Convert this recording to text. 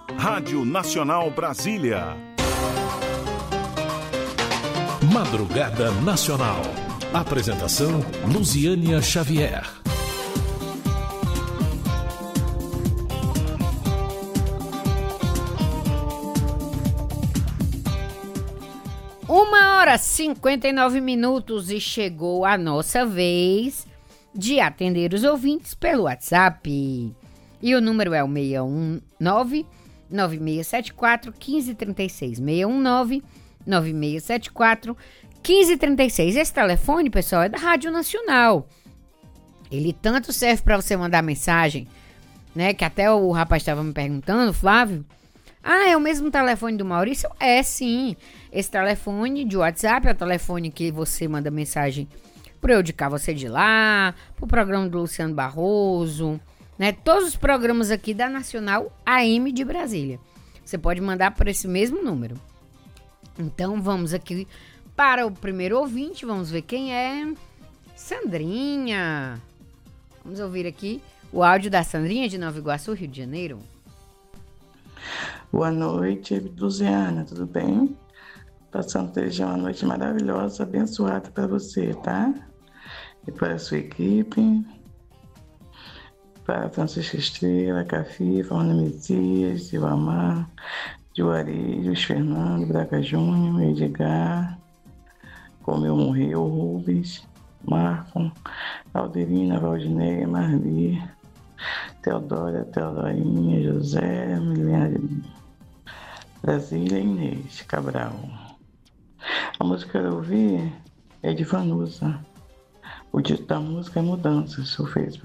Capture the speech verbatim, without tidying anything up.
Rádio Nacional Brasília. Madrugada Nacional. Apresentação Luziânia Xavier. Uma hora e cinquenta e nove minutos e chegou a nossa vez de atender os ouvintes pelo WhatsApp. E o número é o seis um nove, nove seis sete quatro, um cinco três seis. seis um nove, nove seis sete quatro, um cinco três seis. Esse telefone, pessoal, é da Rádio Nacional. Ele tanto serve para você mandar mensagem, né? Que até o rapaz estava me perguntando, Flávio. Ah, é o mesmo telefone do Maurício? É, sim. Esse telefone de WhatsApp é o telefone que você manda mensagem para eu indicar você de lá, pro programa do Luciano Barroso, né? Todos os programas aqui da Nacional A M de Brasília. Você pode mandar por esse mesmo número. Então, vamos aqui para o primeiro ouvinte. Vamos ver quem é. Sandrinha. Vamos ouvir aqui o áudio da Sandrinha de Nova Iguaçu, Rio de Janeiro. Boa noite, Luziana, tudo bem? Passando desde uma noite maravilhosa, abençoada para você, tá? E para a sua equipe, para Francisca Estrela, Cafifa, Ana Messias, Silvamar, Juari, Luiz Fernando, Braga Júnior, Edgar, Como Eu Morreu, Rubens, Marco, Alderina, Valdineia, Marli, Teodora, Teodorinha, José, Milena Brasília e Inês Cabral. A música que eu ouvi é de Vanusa. O título da música é Mudanças, eu fiz